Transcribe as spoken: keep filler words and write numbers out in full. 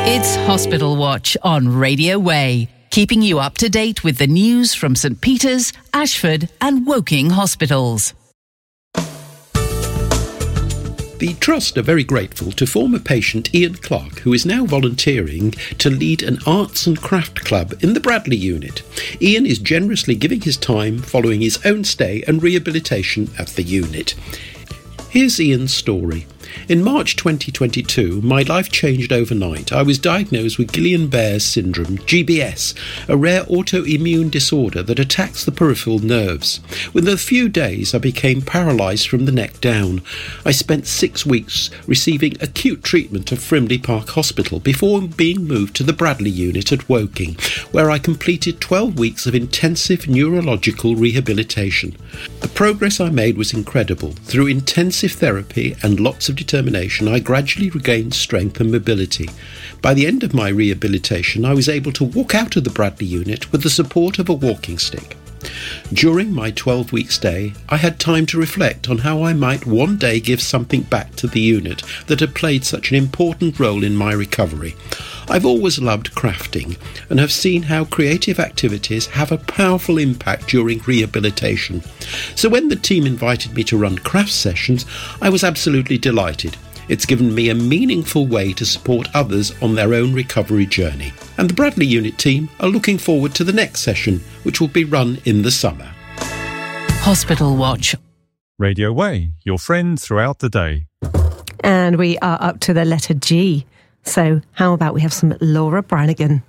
It's Hospital Watch on Radio Way, keeping you up to date with the news from St Peter's, Ashford and Woking hospitals. The Trust are very grateful to former patient Ian Clark, who is now volunteering to lead an arts and craft club in the Bradley unit. Ian is generously giving his time following his own stay and rehabilitation at the unit. Here's Ian's story. In March twenty twenty-two, my life changed overnight. I was diagnosed with Guillain-Barré syndrome, G B S, a rare autoimmune disorder that attacks the peripheral nerves. Within a few days, I became paralysed from the neck down. I spent six weeks receiving acute treatment at Frimley Park Hospital before being moved to the Bradley unit at Woking, where I completed twelve weeks of intensive neurological rehabilitation. The progress I made was incredible. Through intensive therapy and lots of determination, I gradually regained strength and mobility. By the end of my rehabilitation, I was able to walk out of the Bradley unit with the support of a walking stick. During my twelve-week stay, I had time to reflect on how I might one day give something back to the unit that had played such an important role in my recovery. I've always loved crafting and have seen how creative activities have a powerful impact during rehabilitation. So when the team invited me to run craft sessions, I was absolutely delighted. It's given me a meaningful way to support others on their own recovery journey. And the Bradley unit team are looking forward to the next session, which will be run in the summer. Hospital Watch. Radio Way, your friend throughout the day. And we are up to the letter G. So how about we have some Laura Branigan?